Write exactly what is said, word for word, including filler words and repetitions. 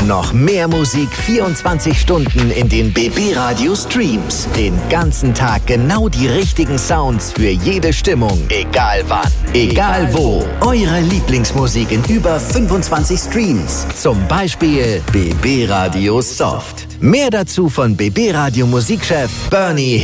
noch mehr Musik vierundzwanzig Stunden in den B B Radio Streams. Den ganzen Tag genau die richtigen Sounds für jede Stimmung. Egal wann, egal wo. Eure Lieblingsmusik in über fünfundzwanzig Streams. Zum Beispiel B B Radio Soft. Mehr dazu von B B Radio Musikchef Bernie